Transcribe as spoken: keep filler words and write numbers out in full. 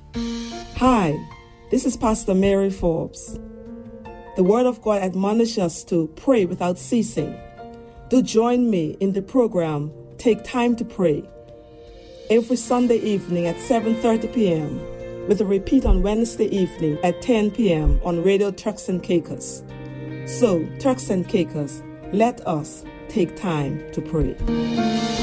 Hi, this is Pastor Mary Forbes. The Word of God admonishes us to pray without ceasing. Do join me in the program Take Time to Pray every Sunday evening at seven thirty p.m. with a repeat on Wednesday evening at ten p.m. on Radio Turks and Caicos. So, Turks and Caicos, let us take time to pray.